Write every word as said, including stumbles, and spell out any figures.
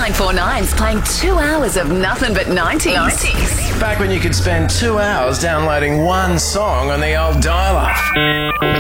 nine four nine's playing two hours of nothing but nineties. Back when you could spend two hours downloading one song on the old dial-up.